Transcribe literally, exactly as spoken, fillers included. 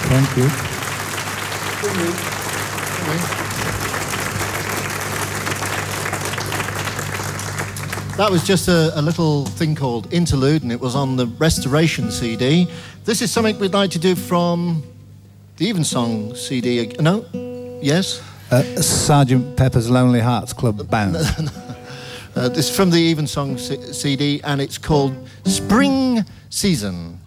Thank you. That was just a, a little thing called Interlude, and it was on the Restoration C D. This is something we'd like to do from the Evensong C D. No? Yes? Uh, Sergeant Pepper's Lonely Hearts Club Band. uh, this is from the Evensong C- CD, and it's called Spring Season.